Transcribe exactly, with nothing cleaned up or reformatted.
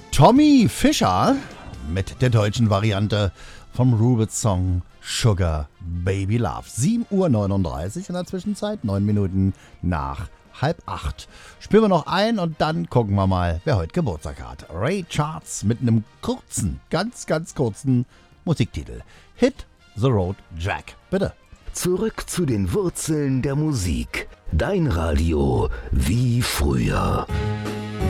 Tommy Fischer mit der deutschen Variante vom Rubens-Song Sugar Baby Love. sieben Uhr neununddreißig in der Zwischenzeit, neun Minuten nach halb acht. Spielen wir noch ein und dann gucken wir mal, wer heute Geburtstag hat. Ray Charles mit einem kurzen, ganz, ganz kurzen Musiktitel. Hit the Road Jack. Bitte. Zurück zu den Wurzeln der Musik. Dein Radio wie früher.